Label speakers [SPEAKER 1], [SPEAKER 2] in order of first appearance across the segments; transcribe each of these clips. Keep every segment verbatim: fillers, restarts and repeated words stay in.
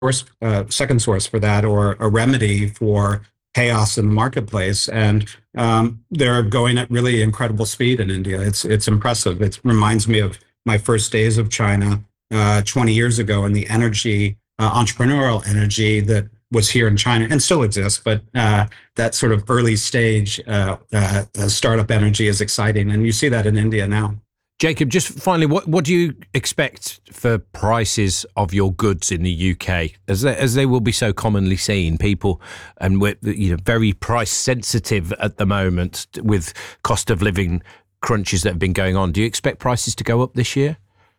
[SPEAKER 1] source, uh, second source for that, or a remedy for chaos in the marketplace. And um, they're going at really incredible speed in India. It's it's impressive. It reminds me of my first days of China uh, twenty years ago, and the energy, uh, entrepreneurial energy that was here in China and still exists, but uh, that sort of early stage uh, uh, startup energy is exciting. And you see that in India now.
[SPEAKER 2] Jacob, just finally, what, what do you expect for prices of your goods in the U K, as they, as they will be so commonly seen? People, and we're, you know, very price sensitive at the moment with cost of living crunches that have been going on. Do you expect prices to go up this year?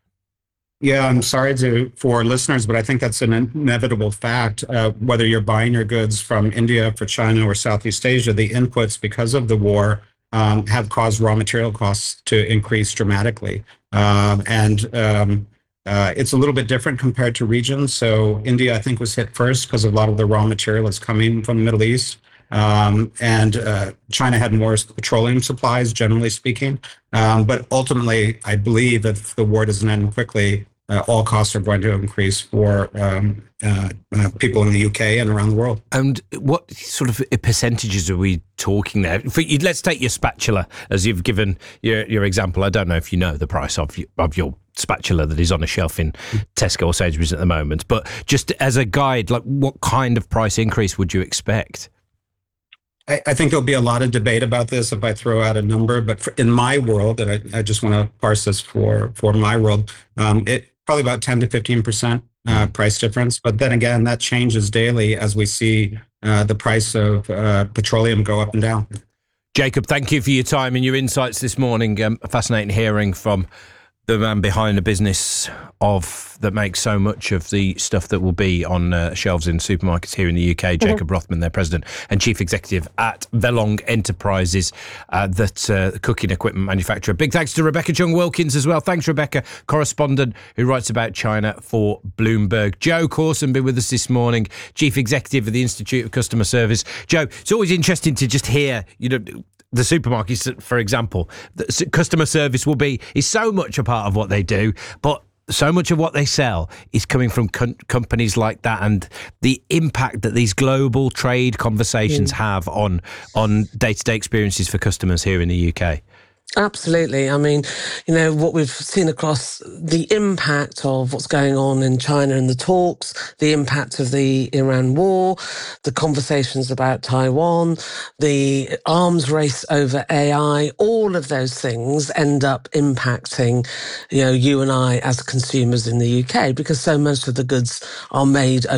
[SPEAKER 1] Yeah, I'm sorry to for listeners, but I think that's an inevitable fact. Uh, whether you're buying your goods from India, for China, or Southeast Asia, the inputs, because of the war, um, have caused raw material costs to increase dramatically. Um, and um, uh, it's a little bit different compared to regions. So India, I think, was hit first because a lot of the raw material is coming from the Middle East. Um, and uh, China had more petroleum supplies, generally speaking. Um, but ultimately, I believe if the war doesn't end quickly, Uh, all costs are going to increase for um, uh, uh, people in the U K and around the world.
[SPEAKER 2] And what sort of percentages are we talking there? For, let's take your spatula, as you've given your, your example. I don't know if you know the price of, of your spatula that is on a shelf in Tesco or Sainsbury's at the moment, but just as a guide, like what kind of price increase would you expect?
[SPEAKER 1] I, I think there'll be a lot of debate about this if I throw out a number, but for, in my world, and I, I just want to parse this for, for my world, um, it probably about ten to fifteen percent uh, price difference. But then again, that changes daily as we see uh, the price of uh, petroleum go up and down.
[SPEAKER 2] Jacob, thank you for your time and your insights this morning. Um, fascinating hearing from the man behind the business of that makes so much of the stuff that will be on uh, shelves in supermarkets here in the U K. Mm-hmm. Jacob Rothman, their president and chief executive at Velong Enterprises, uh, that uh, cooking equipment manufacturer. Big thanks to Rebecca Chung Wilkins as well. Thanks, Rebecca, correspondent who writes about China for Bloomberg. Joe Corson been with us this morning, chief executive of the Institute of Customer Service. Joe, it's always interesting to just hear, you know, the supermarkets, for example, the customer service will be is so much a part of what they do, but so much of what they sell is coming from com- companies like that, and the impact that these global trade conversations mm. have on on day-to-day experiences for customers here in the U K.
[SPEAKER 3] Absolutely. I mean, you know, what we've seen across the impact of what's going on in China and the talks, the impact of the Iran war, the conversations about Taiwan, the arms race over A I, all of those things end up impacting, you know, you and I as consumers in the U K, because so most of the goods are made